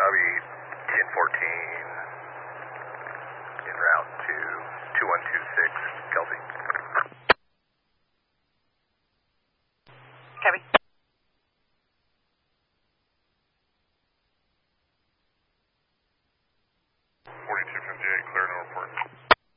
Copy 1014 en route to 2126 Kelsey. Copy. 4258, clear no report.